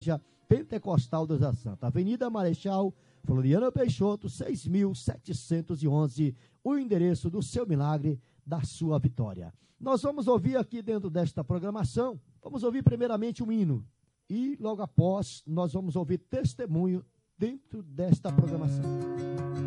Pentecostal Deus da Santa, Avenida Marechal Floriano Peixoto, 6.711, o endereço do seu milagre, da sua vitória. Nós vamos ouvir aqui dentro desta programação, vamos ouvir primeiramente um hino, e logo após nós vamos ouvir testemunho dentro desta programação.